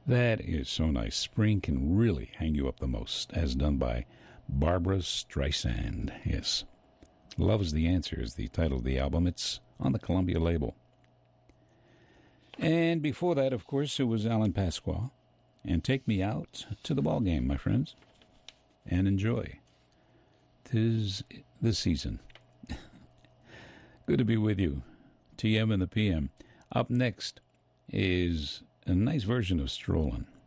That is so nice. Spring can really hang you up the most, as done by Barbara Streisand. Yes. Love is the Answer is the title of the album. It's on the Columbia label. And before that, of course, it was Alan Pasqua. And Take Me Out to the Ball Game, my friends. And enjoy. 'Tis the season. Good to be with you. TM and the PM. Up next is a nice version of Strollin'.